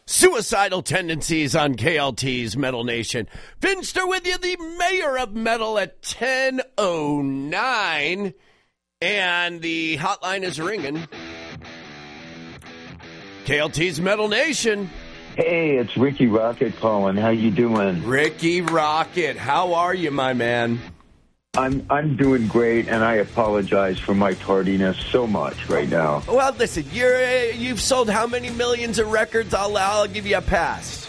Suicidal Tendencies on KLT's Metal Nation. Finster with you, the mayor of metal at 10:09. And the hotline is ringing. KLT's Metal Nation. Hey, it's Ricky Rocket calling. How you doing? Ricky Rocket, how are you, my man? I'm doing great, and I apologize for my tardiness so much right now. Well, listen, you've sold how many millions of records? I'll give you a pass.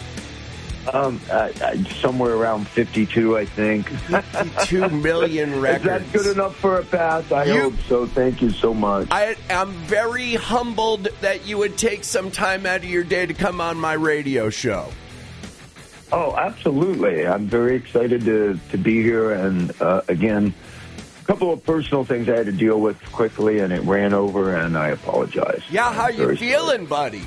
Somewhere around 52, I think. 52 million records. Is that good enough for a pass? I hope so. Thank you so much. I am very humbled that you would take some time out of your day to come on my radio show. Oh, absolutely. I'm very excited to be here. And, again, a couple of personal things I had to deal with quickly, and it ran over, and I apologize. Yeah, how you feeling, buddy?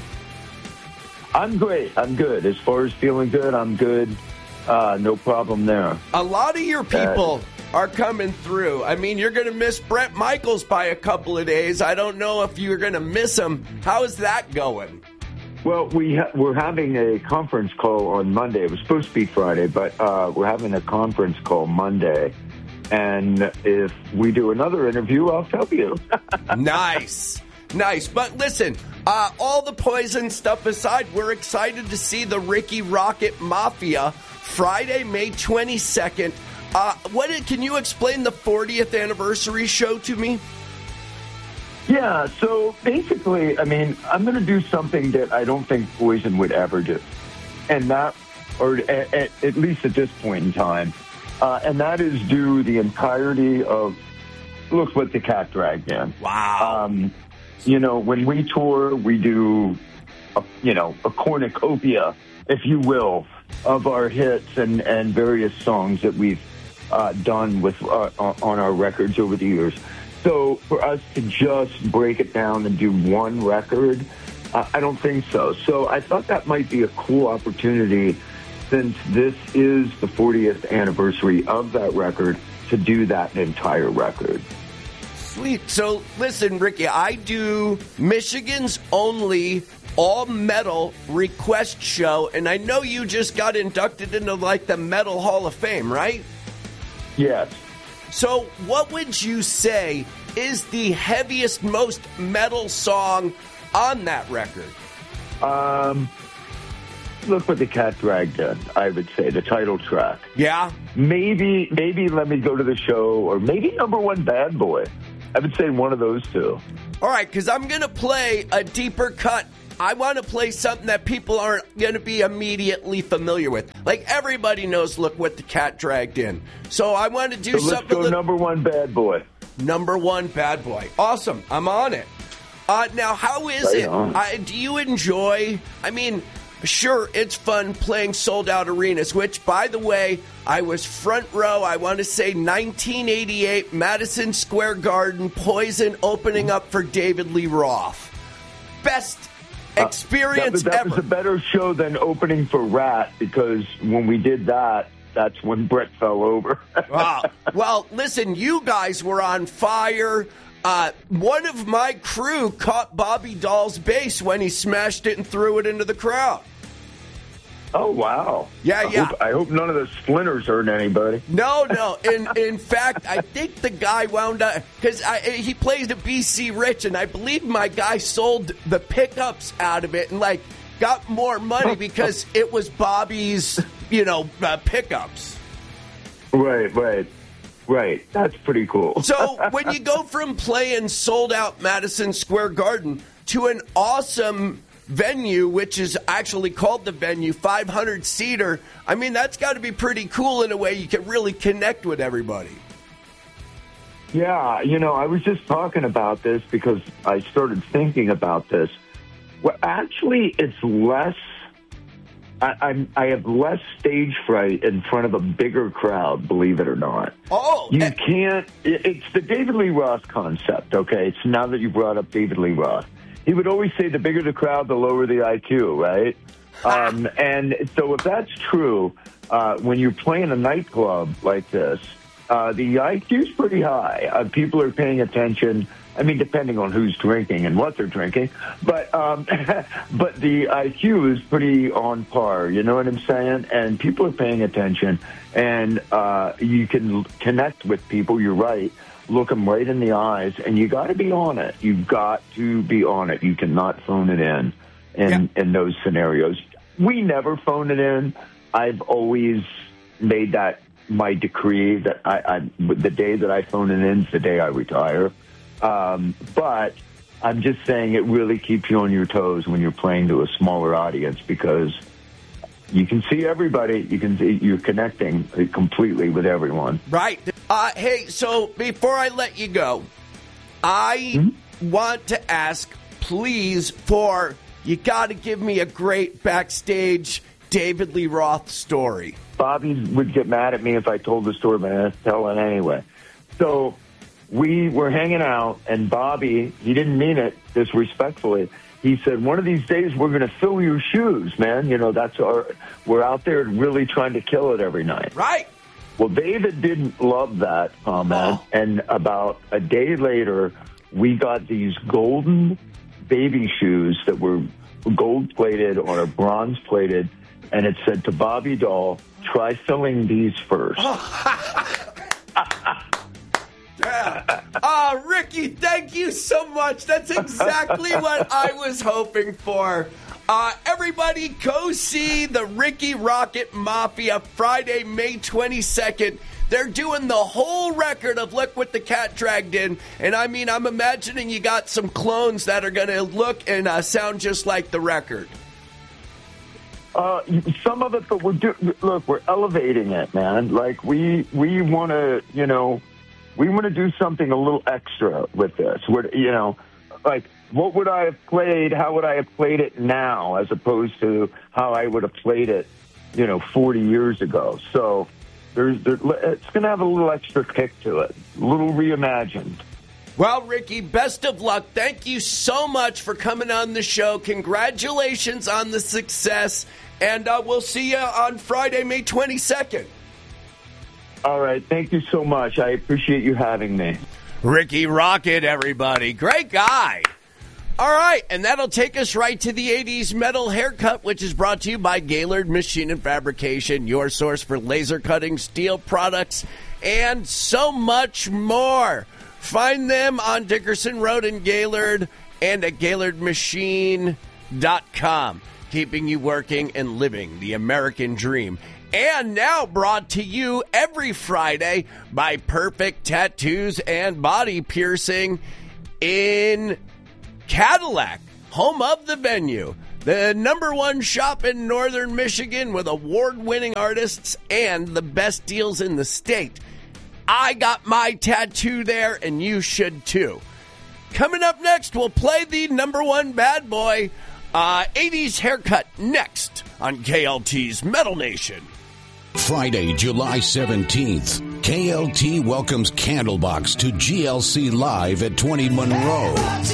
I'm great. I'm good. As far as feeling good, I'm good. No problem there. A lot of your people are coming through. I mean, you're going to miss Bret Michaels by a couple of days. I don't know if you're going to miss him. How is that going? Well, we're having a conference call on Monday. It was supposed to be Friday, but we're having a conference call Monday. And if we do another interview, I'll tell you. Nice. But listen, all the Poison stuff aside, we're excited to see the Ricky Rocket Mafia Friday, May 22nd. Can you explain the 40th anniversary show to me? Yeah, so basically, I mean, I'm going to do something that I don't think Poison would ever do. And that, or at least at this point in time, and that is do the entirety of Look What the Cat Dragged In. Wow. When we tour, we do, a cornucopia, if you will, of our hits and various songs that we've done with on our records over the years. So for us to just break it down and do one record, I don't think so. So I thought that might be a cool opportunity, since this is the 40th anniversary of that record, to do that entire record. Sweet. So listen, Ricky, I do Michigan's only all-metal request show, and I know you just got inducted into, the Metal Hall of Fame, right? Yes. So what would you say is the heaviest, most metal song on that record? Look What the Cat Dragged In, I would say, the title track. Yeah? Maybe Let Me Go to the Show, or maybe Number One Bad Boy. I would say one of those two. All right, because I'm going to play a deeper cut. I want to play something that people aren't going to be immediately familiar with. Everybody knows Look What the Cat Dragged In. So I want to do something. Let's go Number One Bad Boy. Number One Bad Boy. Awesome. I'm on it. Now, how is it? Do you enjoy, sure, it's fun playing sold-out arenas, which, by the way, I was front row, I want to say 1988, Madison Square Garden, Poison opening up for David Lee Roth. Best experience ever. That was a better show than opening for Rat, because when we did that, that's when Brett fell over. Wow. Well, listen, you guys were on fire. One of my crew caught Bobby Dahl's bass when he smashed it and threw it into the crowd. Oh, wow. Yeah. I hope none of the splinters hurt anybody. No. In fact, I think the guy wound up, because he plays the BC Rich, and I believe my guy sold the pickups out of it and, got more money because it was Bobby's, pickups. Right. That's pretty cool. So when you go from playing sold-out Madison Square Garden to an awesome venue, which is actually called The Venue, 500-seater, that's got to be pretty cool in a way you can really connect with everybody. Yeah, I was just talking about this because I started thinking about this. Well, actually, it's less... I have less stage fright in front of a bigger crowd, believe it or not. Oh! You can't... It's the David Lee Roth concept, okay? It's now that you brought up David Lee Roth. He would always say the bigger the crowd, the lower the IQ, right? And so if that's true, when you're playing a nightclub like this, the IQ's pretty high. People are paying attention. I mean, depending on who's drinking and what they're drinking, but but the IQ is pretty on par. You know what I'm saying? And people are paying attention, and you can connect with people. You're right. Look them right in the eyes, and you got to be on it. You've got to be on it. You cannot phone it in those scenarios. We never phone it in. I've always made that my decree that the day that I phone it in is the day I retire. But I'm just saying it really keeps you on your toes when you're playing to a smaller audience because you can see everybody. You're connecting completely with everyone. Right. Hey, so before I let you go, I want to ask, please, you got to give me a great backstage David Lee Roth story. Bobby would get mad at me if I told the story, but I have to tell it anyway. So we were hanging out, and Bobby, he didn't mean it disrespectfully. He said, one of these days we're going to fill your shoes, man. You know, we're out there really trying to kill it every night. Right. Well, David didn't love that comment, and about a day later, we got these golden baby shoes that were gold-plated or bronze-plated, and it said to Bobby Doll, try filling these first. Yeah. Ricky, thank you so much. That's exactly what I was hoping for. Everybody go see the Ricky Rocket Mafia Friday, May 22nd. They're doing the whole record of Look What the Cat Dragged In. And I mean, I'm imagining you got some clones that are going to look and sound just like the record. Some of it, but we're elevating it, man. Like we want to, we want to do something a little extra with this. Like what would I have played? How would I have played it now, as opposed to how I would have played it, 40 years ago? So it's going to have a little extra kick to it, a little reimagined. Well, Ricky, best of luck. Thank you so much for coming on the show. Congratulations on the success. And we'll see you on Friday, May 22nd. All right. Thank you so much. I appreciate you having me. Ricky Rocket, everybody. Great guy. All right. And that'll take us right to the 80s metal haircut, which is brought to you by Gaylord Machine and Fabrication, your source for laser cutting, steel products, and so much more. Find them on Dickerson Road in Gaylord and at GaylordMachine.com. Keeping you working and living the American dream. And now brought to you every Friday by Perfect Tattoos and Body Piercing in Cadillac, home of the venue. The #1 shop in northern Michigan with award-winning artists and the best deals in the state. I got my tattoo there, and you should too. Coming up next, we'll play the #1 bad boy 80s haircut next on KLT's Metal Nation. Friday, July 17th, KLT welcomes Candlebox to GLC Live at 20 Monroe.